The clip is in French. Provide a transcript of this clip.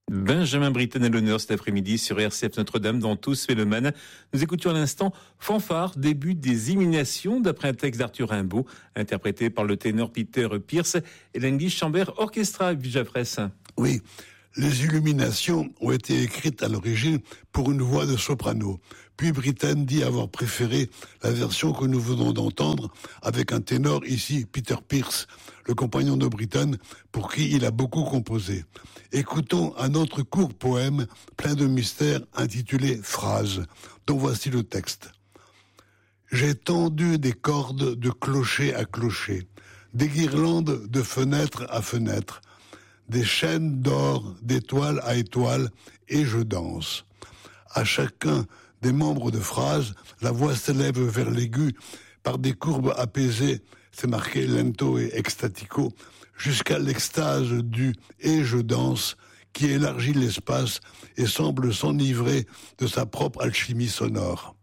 Benjamin Britten à l'honneur cet après-midi sur RCF Notre-Dame dans Tous fait le Man. Nous écoutions à l'instant Fanfare, début des Illuminations d'après un texte d'Arthur Rimbaud, interprété par le ténor Peter Pierce et l'English Chamber Orchestra, Vijafres. Oui, les Illuminations ont été écrites à l'origine pour une voix de soprano. Puis Britten dit avoir préféré la version que nous venons d'entendre avec un ténor, ici Peter Pierce, le compagnon de Britten, pour qui il a beaucoup composé. Écoutons un autre court poème plein de mystères intitulé « Phrases », dont voici le texte. J'ai tendu des cordes de clocher à clocher, des guirlandes de fenêtre à fenêtre, des chaînes d'or d'étoile à étoile, et je danse. À chacun des membres de phrase, la voix s'élève vers l'aigu par des courbes apaisées, c'est marqué lento et extatico, jusqu'à l'extase du « et je danse » qui élargit l'espace et semble s'enivrer de sa propre alchimie sonore.